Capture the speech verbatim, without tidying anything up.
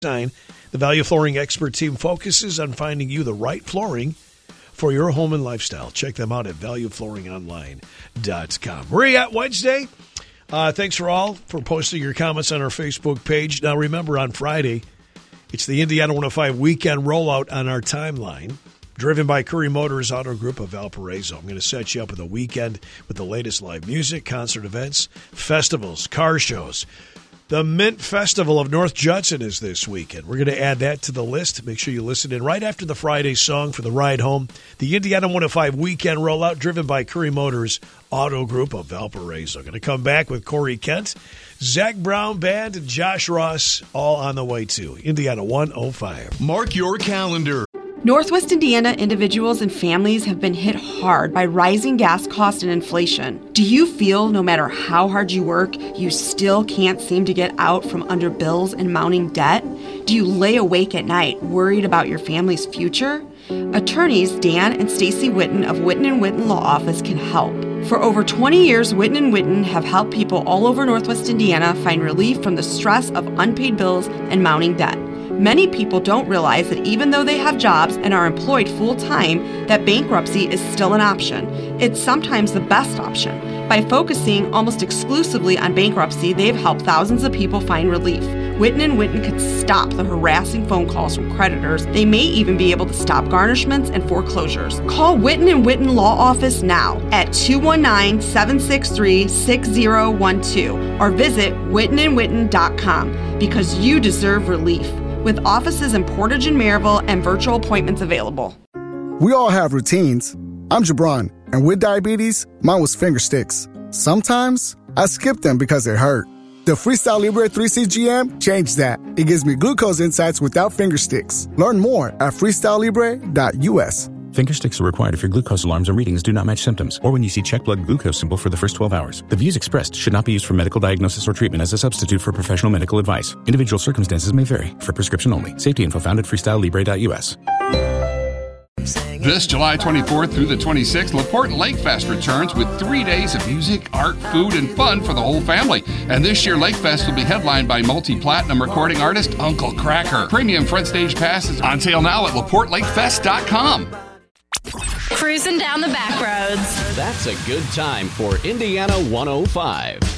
The Value Flooring Expert Team focuses on finding you the right flooring for your home and lifestyle. Check them out at value flooring online dot com. We're at Wednesday. Uh, thanks for all for posting your comments on our Facebook page. Now, remember, on Friday, it's the Indiana one oh five weekend rollout on our timeline, driven by Curry Motors Auto Group of Valparaiso. I'm going to set you up with a weekend with the latest live music, concert events, festivals, car shows. The Mint Festival of North Judson is this weekend. We're going to add that to the list. Make sure you listen in right after the Friday song for the ride home. The Indiana one oh five weekend rollout, driven by Curry Motors Auto Group of Valparaiso. Going to come back with Corey Kent, Zach Brown Band, and Josh Ross, all on the way to Indiana one oh five. Mark your calendar. Northwest Indiana individuals and families have been hit hard by rising gas costs and inflation. Do you feel no matter how hard you work, you still can't seem to get out from under bills and mounting debt? Do you lay awake at night worried about your family's future? Attorneys Dan and Stacy Witten of Witten and Witten Law Office can help. For over twenty years, Witten and Witten have helped people all over Northwest Indiana find relief from the stress of unpaid bills and mounting debt. Many people don't realize that even though they have jobs and are employed full-time, that bankruptcy is still an option. It's sometimes the best option. By focusing almost exclusively on bankruptcy, they've helped thousands of people find relief. Witten and Witten could stop the harassing phone calls from creditors. They may even be able to stop garnishments and foreclosures. Call Witten and Witten Law Office now at two one nine, seven six three, six zero one two or visit witten and witten dot com because you deserve relief. With offices in Portage and Maryville and virtual appointments available. We all have routines. I'm Jabron, and with diabetes, mine was finger sticks. Sometimes I skip them because it hurt. The Freestyle Libre three C G M changed that. It gives me glucose insights without finger sticks. Learn more at freestyle libre dot u s. Finger sticks are required if your glucose alarms or readings do not match symptoms, or when you see check blood glucose symbol for the first twelve hours. The views expressed should not be used for medical diagnosis or treatment as a substitute for professional medical advice. Individual circumstances may vary. For prescription only. Safety info found at freestyle libre dot u s. This July twenty-fourth through the twenty-sixth, LaPorte Lake Fest returns with three days of music, art, food, and fun for the whole family. And this year, Lake Fest will be headlined by multi-platinum recording artist Uncle Cracker. Premium front stage passes on sale now at laporte lake fest dot com. Cruising down the back roads. That's a good time for Indiana one oh five.